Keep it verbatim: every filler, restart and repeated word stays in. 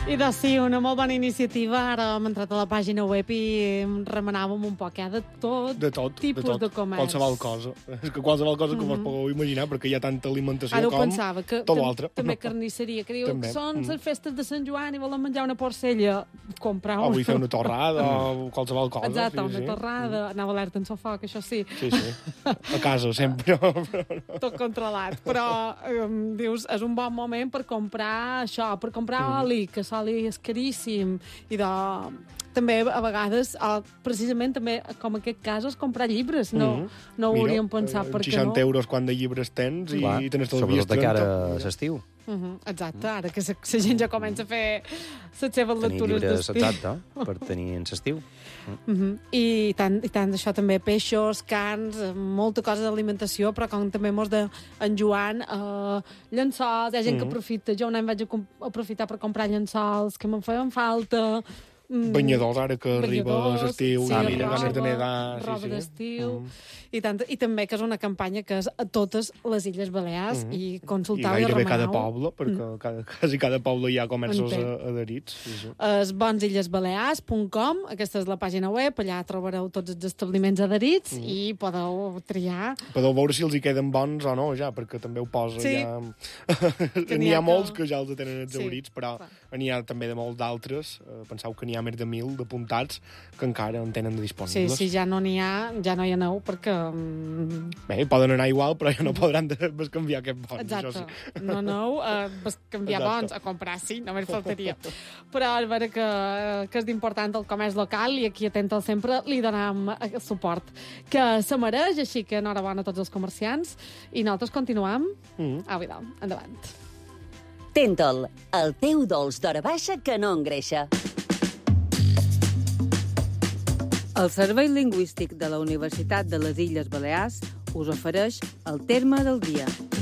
I doncs sí, una molt bona iniciativa. Ara hem entrat a la pàgina web i remenàvem un poc, eh? De tot, de tot tipus de, tot. de comerç. Qualsevol cosa. És que qualsevol cosa que mm -hmm. vos pugueu imaginar, perquè hi ha tanta alimentació Ara com pensava, que tot l'altre. També carnisseria, que diu també. que són mm. les festes de Sant Joan i volen menjar una porcella. Comprar O una. vull fer una torrada o qualsevol cosa. Exacte, sí, una sí. torrada. Anava alerta en sofà, que això sí. Sí, sí. A casa, sempre. Tot controlat. Però, um, dius, és un bon moment per comprar això, per comprar Mm. oli, que l'oli és caríssim. I de... també, a vegades, precisament, també, com en aquest cas, és comprar llibres. No, Mm. no ho Mira, hauríem pensat, per què no? seixanta euros quan de llibres tens i, Clar, i te n'estalvies sobretot de trenta. cara a l'estiu. Uh -huh, exacte, ara que la gent ja comença a fer les seves Tenir lectures llibres, d'estiu. exacte, per tenir en l'estiu. Uh -huh. I tant, i tant això també, peixos, carns, molta cosa d'alimentació, però com també mos de en Joan, eh, llençols, hi ha gent Mm. que aprofita. Jo un any vaig a aprofitar per comprar llençols que me'n feien falta. Banyadors, ara que arriba l'estiu, sí, i ah, mira, mira, ganes roba, de nedar. roba Sí, sí. d'estiu. Mm. I, tant, I també que és una campanya que és a totes les Illes Balears Mm. i I consultau i, gairebé cada remenau. poble, perquè cada, quasi cada poble hi ha comerços En té. a- adherits. Sí, sí. És bons illes balears punt com, aquesta és la pàgina web, allà trobareu tots els establiments adherits Mm. i podeu triar. Podeu veure si els hi queden bons o no, ja, perquè també ho posa Sí. ja... Que N'hi n'hi ha ha molts que- que ja els tenen Sí, exaurits, però clar. n'hi ha també de molts d'altres. Eh, penseu que n'hi ha més de mil d'apuntats que encara en tenen de Sí, disponibles. si ja no n'hi ha, ja no hi aneu, perquè... mm, Bé, poden anar igual, però ja no podran de- bescanviar aquest bons, Exacte. això sí. No aneu a canviar Exacte. bons, a comprar, sí, només faltaria. Però és vera que, que és d'important el comerç local i aquí Atental sempre li donam eh, suport que se mereix, així que enhorabona a tots els comerciants i nosaltres continuem. Mm. Au, idò, endavant. Tentol, el teu dolç d'hora baixa que no engreixa. El Servei Lingüístic de la Universitat de les Illes Balears us ofereix el terme del dia.